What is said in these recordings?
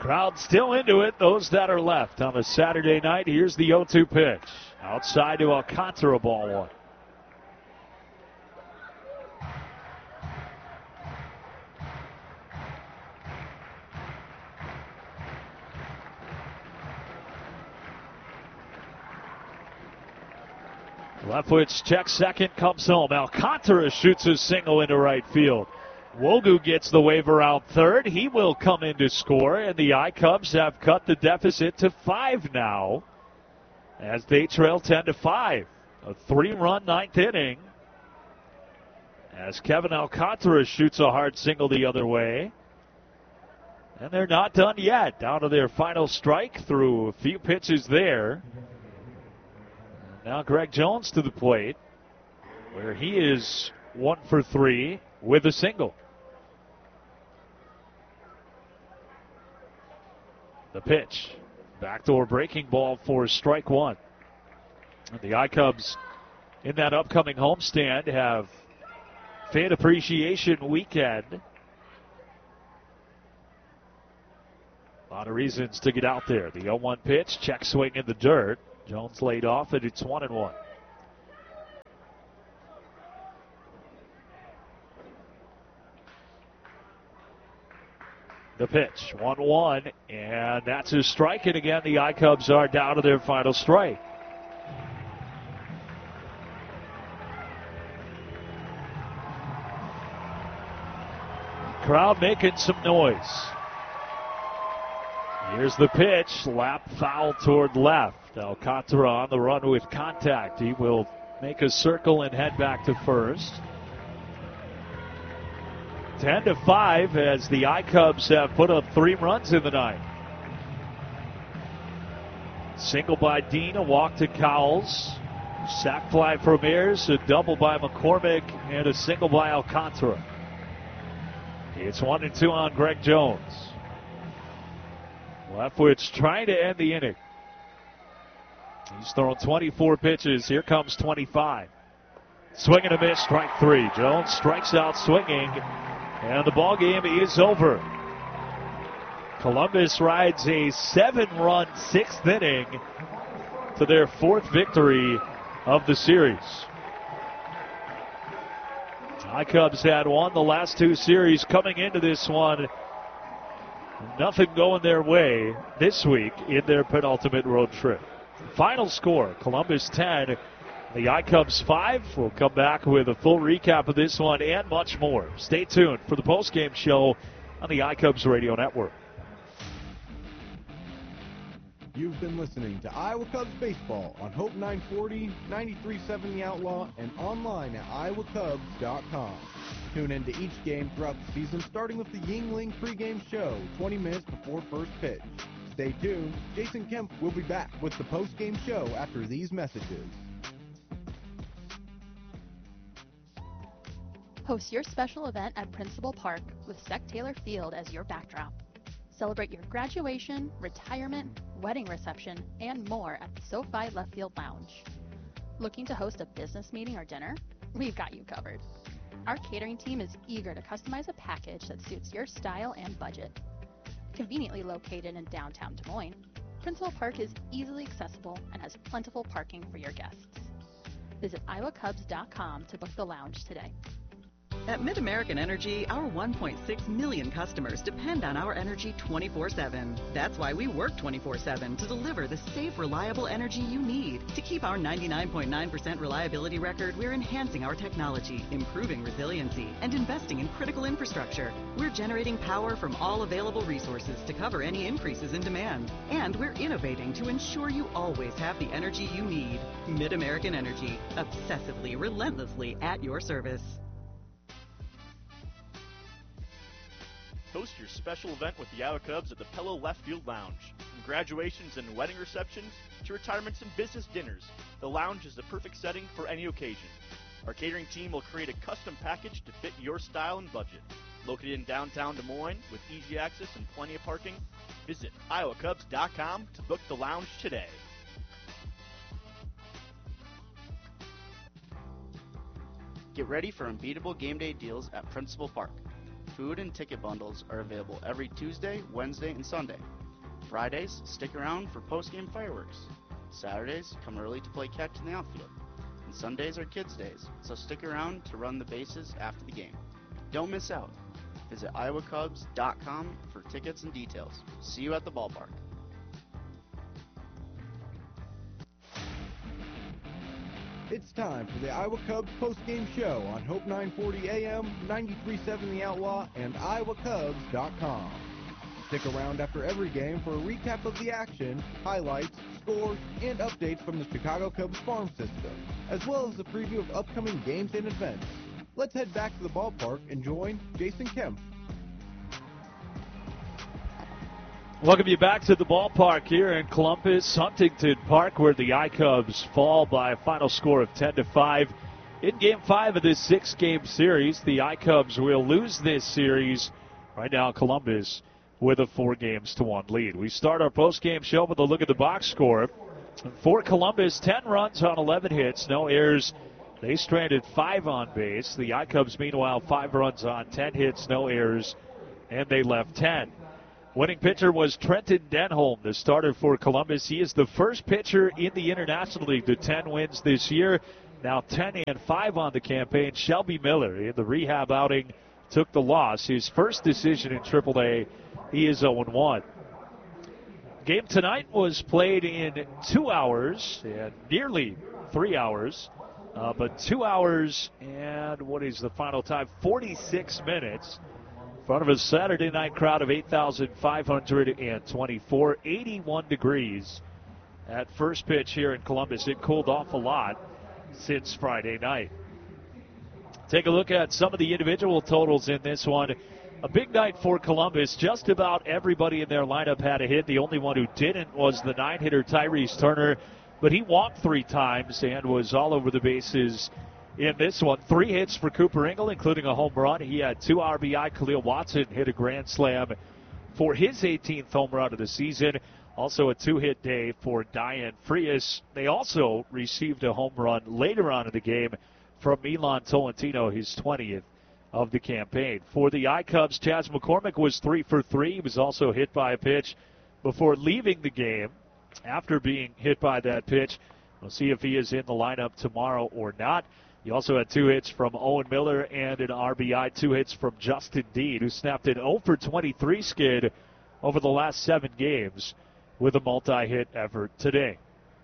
Crowd still into it, those that are left on a Saturday night. Here's the 0-2 pitch. Outside to Alcantara, ball one. Leftwich checks second, comes home. Alcantara shoots a single into right field. Wogu gets the waiver out third. He will come in to score, and the I-Cubs have cut the deficit to 5 now as they trail 10-5. A 3-run ninth inning as Kevin Alcantara shoots a hard single the other way. And they're not done yet. Down to their final strike through a few pitches there. Now Greg Jones to the plate, where he is 1 for 3 with a single. The pitch. Backdoor breaking ball for strike one. And the I-Cubs in that upcoming homestand have Fan Appreciation Weekend. A lot of reasons to get out there. The 0-1 pitch, check swing in the dirt. Jones laid off, and it's 1-1. The pitch, 1-1, and that's a strike. And again, the I-Cubs are down to their final strike. Crowd making some noise. Here's the pitch, lap foul toward left. Alcantara on the run with contact. He will make a circle and head back to first. 10-5 as the I-Cubs have put up 3 runs in the ninth. Single by Dean, a walk to Cowles. Sac fly from Ayers, a double by McCormick, and a single by Alcantara. It's 1-2 on Greg Jones. Leftwich trying to end the inning. He's thrown 24 pitches. Here comes 25. Swing and a miss, strike 3. Jones strikes out swinging, and the ball game is over. Columbus rides a 7-run 6th inning to their 4th victory of the series. I-Cubs had won the last 2 series. Coming into this one, nothing going their way this week in their penultimate road trip. Final score, Columbus 10, the I-Cubs 5. We'll come back with a full recap of this one and much more. Stay tuned for the postgame show on the I-Cubs Radio Network. You've been listening to Iowa Cubs Baseball on Hope 940, 93.7 The Outlaw, and online at iowacubs.com. Tune in to each game throughout the season, starting with the Yingling pregame show 20 minutes before first pitch. Stay tuned. Jason Kemp will be back with the postgame show after these messages. Host your special event at Principal Park with Sec Taylor Field as your backdrop. Celebrate your graduation, retirement, wedding reception, and more at the SoFi Left Field Lounge. Looking to host a business meeting or dinner? We've got you covered. Our catering team is eager to customize a package that suits your style and budget. Conveniently located in downtown Des Moines, Principal Park is easily accessible and has plentiful parking for your guests. Visit iowacubs.com to book the lounge today. At MidAmerican Energy, our 1.6 million customers depend on our energy 24/7. That's why we work 24/7 to deliver the safe, reliable energy you need. To keep our 99.9% reliability record, we're enhancing our technology, improving resiliency, and investing in critical infrastructure. We're generating power from all available resources to cover any increases in demand. And we're innovating to ensure you always have the energy you need. MidAmerican Energy, obsessively, relentlessly at your service. Host your special event with the Iowa Cubs at the Pello Left Field Lounge. From graduations and wedding receptions to retirements and business dinners, the lounge is the perfect setting for any occasion. Our catering team will create a custom package to fit your style and budget. Located in downtown Des Moines with easy access and plenty of parking, visit iowacubs.com to book the lounge today. Get ready for unbeatable game day deals at Principal Park. food and ticket bundles are available every Tuesday, Wednesday, and Sunday. Fridays, stick around for post-game fireworks. Saturdays, come early to play catch in the outfield. And Sundays are kids' days, so stick around to run the bases after the game. Don't miss out. Visit iowacubs.com for tickets and details. See you at the ballpark. It's time for the Iowa Cubs post-game show on Hope 940 AM, 93.7 The Outlaw, and iowacubs.com. Stick around after every game for a recap of the action, highlights, scores, and updates from the Chicago Cubs farm system, as well as a preview of upcoming games and events. Let's head back to the ballpark and join Jason Kemp. Welcome you back to the ballpark here in Columbus, Huntington Park, where the I-Cubs fall by a final score of 10-5. In Game 5 of this 6-game series, the I-Cubs will lose this series. Right now, Columbus with a 4-1 lead. We start our post-game show with a look at the box score. For Columbus, 10 runs on 11 hits, no errors. They stranded 5 on base. The I-Cubs, meanwhile, 5 runs on 10 hits, no errors, and they left 10. Winning pitcher was Trenton Denholm, the starter for Columbus. He is the first pitcher in the International League to 10 wins this year. Now 10-5 on the campaign. Shelby Miller in the rehab outing took the loss. His first decision in AAA, he is 0-1. Game tonight was played in 2 hours and nearly 3 hours. But 2 hours and what is the final time? 46 minutes. In front of a Saturday night crowd of 8,524, 81 degrees at first pitch here in Columbus. It cooled off a lot since Friday night. Take a look at some of the individual totals in this one. A big night for Columbus. Just about everybody in their lineup had a hit. The only one who didn't was the 9-hitter Tyrese Turner, but he walked 3 times and was all over the bases in this one. 3 hits for Cooper Ingle, including a home run. He had 2 RBI. Khalil Watson hit a grand slam for his 18th home run of the season. Also a 2-hit day for Diane Frias. They also received a home run later on in the game from Milan Tolentino, his 20th of the campaign. For the I-Cubs, Chas McCormick was 3 for 3. He was also hit by a pitch before leaving the game after being hit by that pitch. We'll see if he is in the lineup tomorrow or not. He also had 2 hits from Owen Miller and an RBI, 2 hits from Justin Dean, who snapped an 0 for 23 skid over the last 7 games with a multi-hit effort today.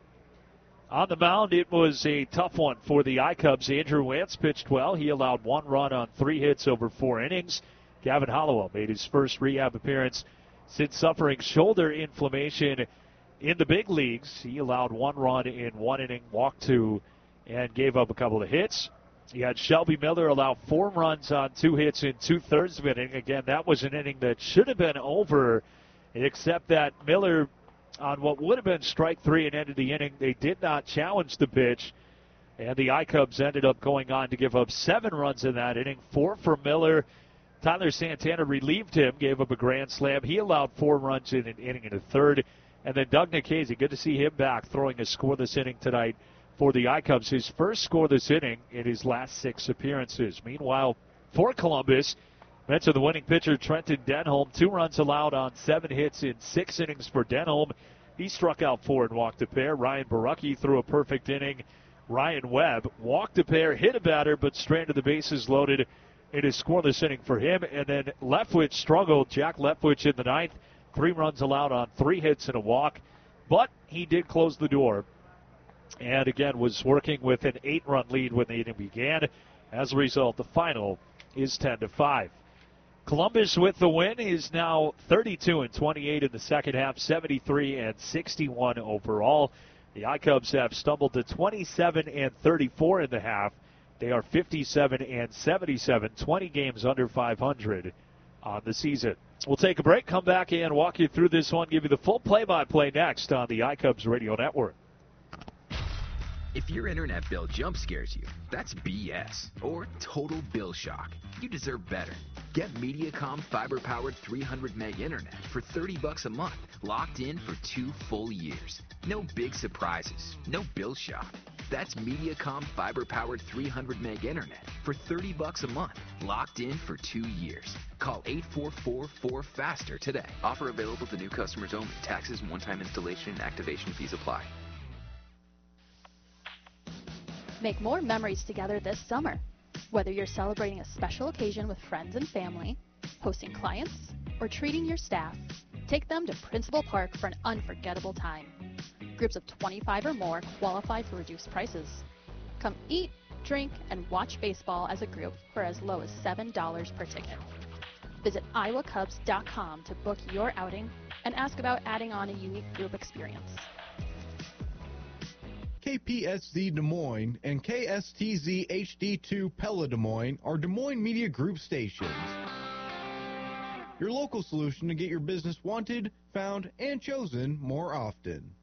On the mound, it was a tough one for the I-Cubs. Andrew Wantz pitched well. He allowed 1 run on 3 hits over 4 innings. Gavin Hollowell made his first rehab appearance since suffering shoulder inflammation in the big leagues. He allowed 1 run in 1 inning, walked 2, and gave up a couple of hits. You had Shelby Miller allow 4 runs on 2 hits in 2/3 of an inning. Again, that was an inning that should have been over, except that Miller, on what would have been strike 3 and ended the inning, they did not challenge the pitch, and the I-Cubs ended up going on to give up 7 runs in that inning, 4 for Miller. Tyler Santana relieved him, gave up a grand slam. He allowed 4 runs in an inning and a third. And then Doug Nikhazy, good to see him back, throwing a scoreless inning tonight for the I-Cubs, his first scoreless inning in his last 6 appearances. Meanwhile, for Columbus, mentioned the winning pitcher Trenton Denholm, 2 runs allowed on 7 hits in 6 innings for Denholm. He struck out 4 and walked a pair. Ryan Borucki threw a perfect inning. Ryan Webb walked a pair, hit a batter, but stranded the bases loaded in a scoreless inning for him. And then Leftwich struggled. Jack Leftwich in the 9th, 3 runs allowed on 3 hits and a walk, but he did close the door. And again, was working with an 8-run lead when the inning began. As a result, the final is 10-5. Columbus with the win is now 32-28 in the second half, 73-61 overall. The I-Cubs have stumbled to 27-34 in the half. They are 57-77, 20 games under 500 on the season. We'll take a break, come back and walk you through this one, give you the full play-by-play next on the I-Cubs Radio Network. If your internet bill jump scares you, that's BS or total bill shock. You deserve better. Get Mediacom fiber-powered 300 meg internet for $30 a month, locked in for 2 full years. No big surprises, no bill shock. That's Mediacom fiber-powered 300 meg internet for $30 a month, locked in for 2 years. Call 844-4FASTER today. Offer available to new customers only. Taxes and one-time installation and activation fees apply. Make more memories together this summer. Whether you're celebrating a special occasion with friends and family, hosting clients, or treating your staff, take them to Principal Park for an unforgettable time. Groups of 25 or more qualify for reduced prices. Come eat, drink, and watch baseball as a group for as low as $7 per ticket. Visit iowacubs.com to book your outing and ask about adding on a unique group experience. KPSZ Des Moines and KSTZ HD2 Pella Des Moines are Des Moines Media Group stations. Your local solution to get your business wanted, found, and chosen more often.